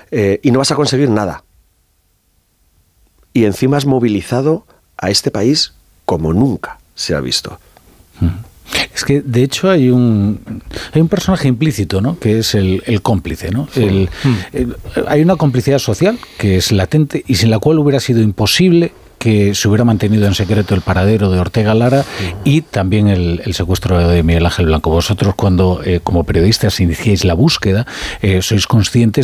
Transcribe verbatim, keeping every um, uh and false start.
eh, y no vas a conseguir nada. Y encima has movilizado a este país como nunca se ha visto. Es que, de hecho, hay un hay un personaje implícito, ¿no?, que es el, el cómplice, ¿no? Sí. El, el, hay una complicidad social que es latente y sin la cual hubiera sido imposible que se hubiera mantenido en secreto el paradero de Ortega Lara y también el, el secuestro de Miguel Ángel Blanco. Vosotros, cuando eh, como periodistas iniciáis la búsqueda, eh, sois conscientes